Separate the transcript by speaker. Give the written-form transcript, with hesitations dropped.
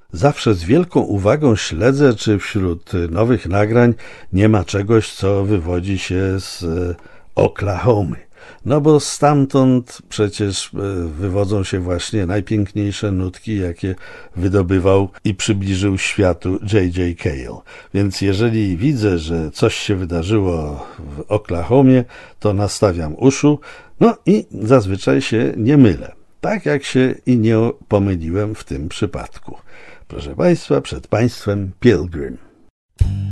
Speaker 1: Zawsze z wielką uwagą śledzę, czy wśród nowych nagrań nie ma czegoś, co wywodzi się z Oklahomy. No bo stamtąd przecież wywodzą się właśnie najpiękniejsze nutki, jakie wydobywał i przybliżył światu J.J. Cale. Więc jeżeli widzę, że coś się wydarzyło w Oklahomie, to nastawiam uszu, no i zazwyczaj się nie mylę. Tak jak się i nie pomyliłem w tym przypadku. Proszę Państwa, przed Państwem Pilgrim.